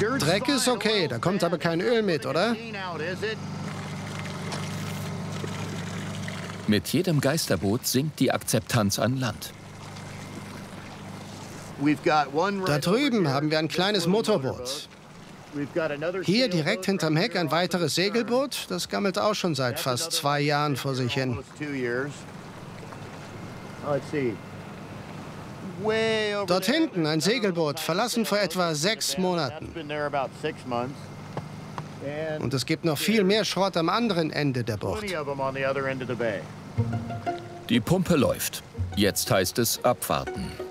Dreck ist okay, da kommt aber kein Öl mit, oder? Mit jedem Geisterboot sinkt die Akzeptanz an Land. Da drüben haben wir ein kleines Motorboot. Hier direkt hinterm Heck ein weiteres Segelboot. Das gammelt auch schon seit fast 2 Jahren vor sich hin. Dort hinten ein Segelboot, verlassen vor etwa 6 Monaten. Und es gibt noch viel mehr Schrott am anderen Ende der Bucht. Die Pumpe läuft. Jetzt heißt es abwarten.